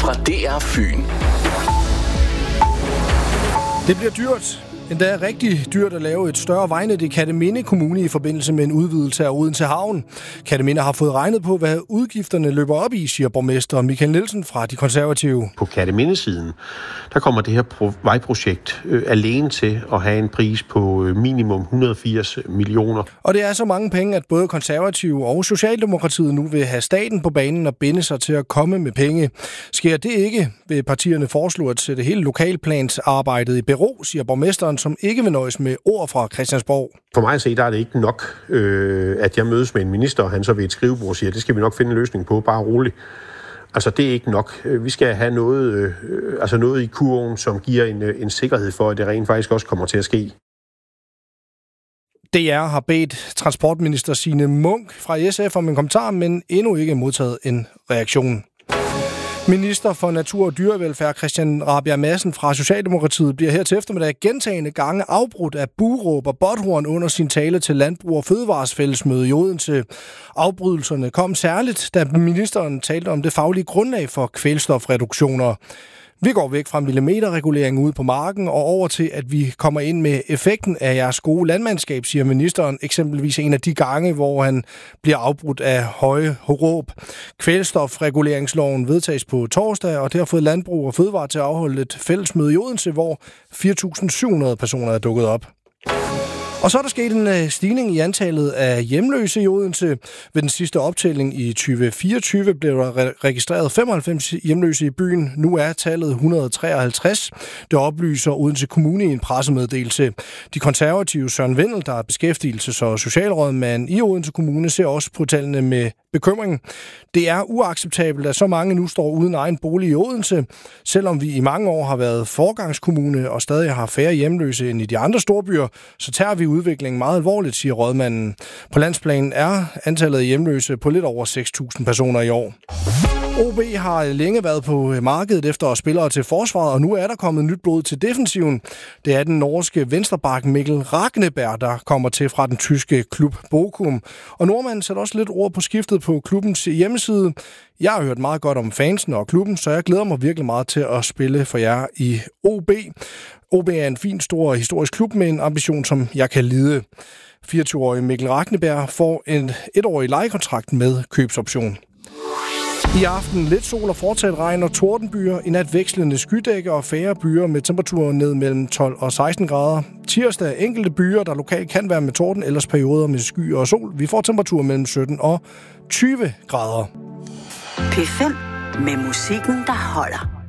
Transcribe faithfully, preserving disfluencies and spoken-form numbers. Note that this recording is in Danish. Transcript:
fra D R Fyn. Det bliver dyrt. Endda er rigtig dyrt at lave et større vejnet i Kerteminde Kommune i forbindelse med en udvidelse af Odense Havn. Kerteminde har fået regnet på, hvad udgifterne løber op i, siger borgmester Michael Nielsen fra De Konservative. På Kerteminde-siden, der kommer det her pro- vejprojekt øh, alene til at have en pris på øh, minimum et hundrede og firs millioner. Og det er så mange penge, at både Konservative og Socialdemokratiet nu vil have staten på banen og binde sig til at komme med penge. Sker det ikke, vil partierne foreslå at sætte hele lokalplansarbejdet i bero, siger borgmesteren, som ikke vil nøjes med ord fra Christiansborg. For mig at se, der er det ikke nok, øh, at jeg mødes med en minister, og han så ved et skrivebord og siger, det skal vi nok finde en løsning på, bare roligt. Altså, det er ikke nok. Vi skal have noget, øh, altså noget i kurven, som giver en, en sikkerhed for, at det rent faktisk også kommer til at ske. D R har bedt transportminister Signe Munk fra S F om en kommentar, men endnu ikke modtaget en reaktion. Minister for Natur- og Dyrevelfærd Christian Rabjerg Madsen fra Socialdemokratiet bliver her til eftermiddag gentagne gange afbrudt af buråb og botthorn under sin tale til Landbrug- og Fødevares fællesmøde i Odense. Afbrydelserne kom særligt, da ministeren talte om det faglige grundlag for kvælstofreduktioner. Vi går væk fra millimeterregulering ude på marken og over til, at vi kommer ind med effekten af jeres gode landmandskab, siger ministeren. Eksempelvis en af de gange, hvor han bliver afbrudt af høje råb. Kvælstofreguleringsloven vedtages på torsdag, og det har fået Landbrug og Fødevare til at afholde et fællesmøde i Odense, hvor fire tusind syv hundrede personer er dukket op. Og så er der sket en stigning i antallet af hjemløse i Odense. Ved den sidste optælling i tyve fireogtyve blev der registreret femoghalvfems hjemløse i byen. Nu er tallet et hundrede og treoghalvtreds. Det oplyser Odense Kommune i en pressemeddelelse. De konservative Søren Windel, der er beskæftigelses- og socialrådmand i Odense Kommune, ser også på tallene med bekymring. Det er uacceptabelt, at så mange nu står uden egen bolig i Odense. Selvom vi i mange år har været forgangskommune og stadig har færre hjemløse end i de andre storbyer, så tager vi udviklingen meget alvorligt, siger rådmanden. På landsplanen er antallet af hjemløse på lidt over seks tusind personer i år. O B har længe været på markedet efter spillere til forsvaret, og nu er der kommet nyt blod til defensiven. Det er den norske venstreback Mikkel Rakneberg, der kommer til fra den tyske klub Bochum. Og nordmanden sætter også lidt ord på skiftet på klubbens hjemmeside. Jeg har hørt meget godt om fansen og klubben, så jeg glæder mig virkelig meget til at spille for jer i O B. O B er en fin, stor historisk klub med en ambition, som jeg kan lide. fireogtyve-årige Mikkel Rakneberg får en etårig lejekontrakt med købsoption. I aften lidt sol og fortsat regn og tordenbyer. I nat vekslende skydække og færre byer med temperaturer ned mellem tolv og seksten grader. Tirsdag enkelte byer, der lokalt kan være med torden, ellers perioder med skyer og sol. Vi får temperaturer mellem sytten og tyve grader. P fem med musikken, der holder.